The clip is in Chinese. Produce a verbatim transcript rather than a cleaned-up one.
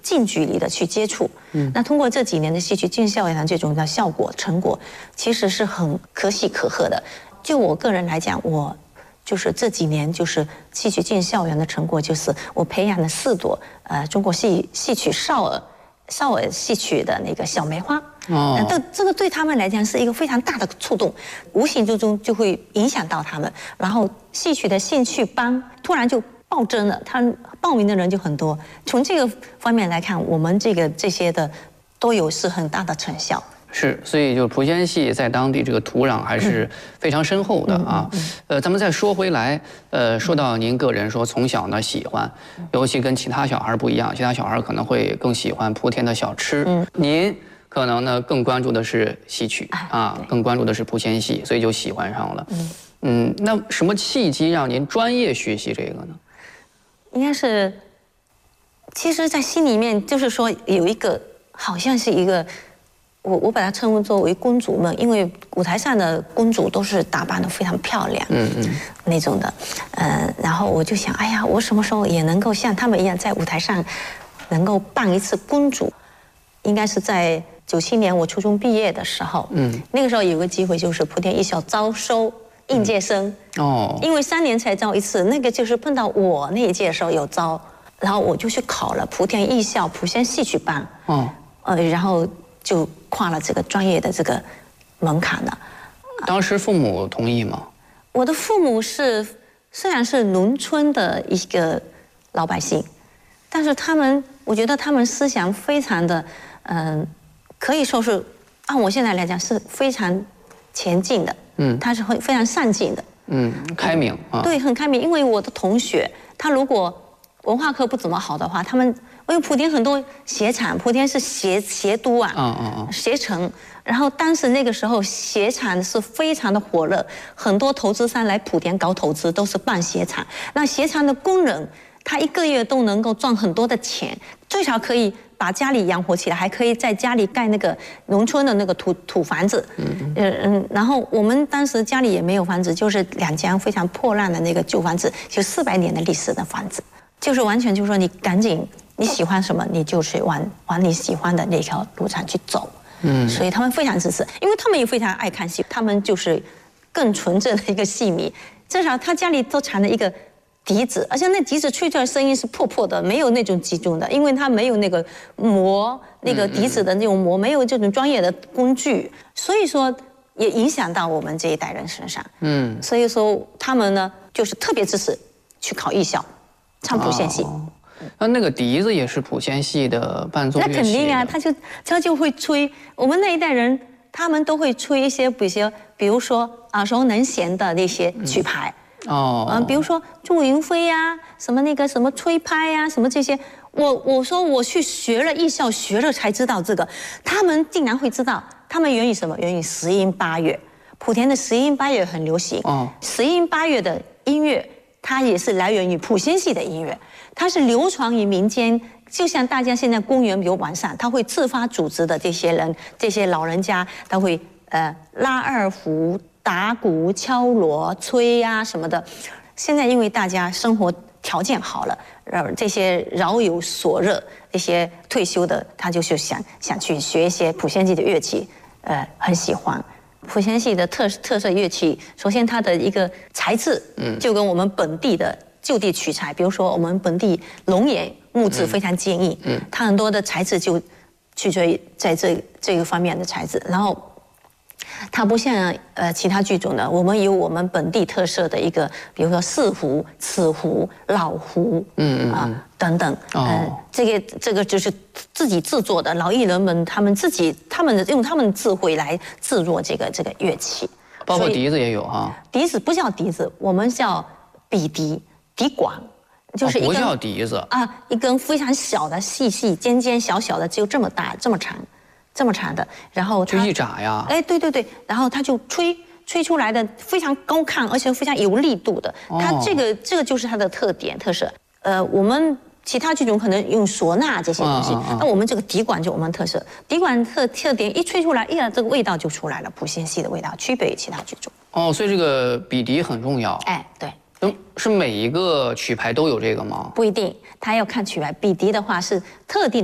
近距离的去接触。嗯，那通过这几年的戏曲进校园的这种的效果成果，其实是很可喜可贺的。就我个人来讲，我就是这几年就是戏曲进校园的成果，就是我培养了四朵呃中国戏戏曲少儿少儿戏曲的那个小梅花。哦，这这个对他们来讲是一个非常大的触动，无形之中就会影响到他们，然后戏曲的兴趣班突然就暴增了，他报名的人就很多。从这个方面来看，我们这个这些的都有是很大的成效。 是，所以就莆仙戏在当地这个土壤还是非常深厚的啊。呃，咱们再说回来，呃，说到您个人说从小呢喜欢，尤其跟其他小孩不一样，其他小孩可能会更喜欢莆田的小吃，嗯，您可能呢更关注的是戏曲啊，更关注的是莆仙戏，所以就喜欢上了。嗯嗯，那什么契机让您专业学习这个呢？ 应该是，其实，在心里面就是说有一个，好像是一个。我我把它称呼作为公主梦，因为舞台上的公主都是打扮得非常漂亮，嗯嗯，那种的，呃，然后我就想，哎呀，我什么时候也能够像他们一样，在舞台上能够扮一次公主？应该是在九七年我初中毕业的时候，嗯，那个时候有个机会，就是莆田艺校招收应届生，嗯、哦，因为三年才招一次，那个就是碰到我那一届的时候有招，然后我就去考了莆田艺校莆仙戏曲班，哦，呃，然后。就跨了这个专业的这个门槛了。 当时父母同意吗？ 我的父母是虽然是农村的一个老百姓，但是他们，我觉得他们思想非常的，嗯、呃，可以说是按我现在来讲是非常前进的。嗯，他是会非常上进的。 嗯，开明啊。 对，很开明。因为我的同学，他如果文化课不怎么好的话，他们。因为莆田很多鞋厂，莆田是鞋鞋都啊，嗯嗯嗯，鞋城。然后当时那个时候鞋厂是非常的火热，很多投资商来莆田搞投资都是办鞋厂。那鞋厂的工人，他一个月都能够赚很多的钱，最少可以把家里养活起来，还可以在家里盖那个农村的那个土土房子。嗯嗯嗯。然后我们当时家里也没有房子，就是两间非常破烂的那个旧房子，就四百年的历史的房子，就是完全就是说你赶紧。你喜欢什么，你就去往往你喜欢的那条路上去走。嗯，所以他们非常支持，因为他们也非常爱看戏，他们就是更纯正的一个戏迷。至少他家里都藏了一个笛子，而且那笛子吹出来声音是破破的，没有那种集中的，因为他没有那个磨那个笛子的那种磨，没有这种专业的工具，所以说也影响到我们这一代人身上。嗯，所以说他们呢就是特别支持去考艺校，唱莆仙戏。哦， 那那个笛子也是莆仙戏的伴奏乐器。 那肯定啊，他就他就会吹。我们那一代人，他们都会吹一些，比如比如说耳熟能详的那些曲牌。嗯、哦。嗯、呃，比如说祝云飞呀、啊，什么那个什么吹拍呀、啊，什么这些。我我说我去学了艺校，学了才知道这个，他们竟然会知道。他们源于什么？源于十音八乐。莆田的十音八乐很流行。哦。十音八乐的音乐，它也是来源于莆仙戏的音乐。它是流传于民间，就像大家现在公园有晚上，他会自发组织的这些人，这些老人家，他会呃拉二胡、打鼓、敲锣、吹呀、啊、什么的。现在因为大家生活条件好了，呃，这些饶有所热，这些退休的，他就是想想去学一些莆仙戏的乐器，呃，很喜欢。莆仙戏的特特色乐器，首先它的一个材质，嗯，就跟我们本地的。就地取材，比如说我们本地龙岩木质非常坚硬，嗯，它很多的材质就取决于在这这个方面的材质，然后它不像呃其他剧种的，我们有我们本地特色的一个，比如说四胡、瓷胡、老胡，嗯啊、呃、等等，哦、呃，这个这个就是自己制作的，老艺人们他们自己他们用他们的智慧来制作这个这个乐器， 包括笛子也有哈， 笛子不叫笛子，我们叫笔笛。笛管就是一根、 哦、不叫笛子啊，一根非常小的、细细尖尖小小的，只有这么大、这么长、这么长的，然后就一扎呀。 哎，对对对，然后它就吹吹出来的非常高亢，而且非常有力度的。它这个、哦、这个就是它的特点特色。呃，我们其他剧种可能用唢呐这些东西，那、啊啊啊、我们这个笛管就我们特色。笛管特特点一吹出来，一这个味道就出来了，莆仙戏的味道，区别于其他剧种。 哦，所以这个笔笛很重要。 哎，对。 是每一个曲牌都有这个吗？ 不一定，他要看曲牌。笔笛的话是特定。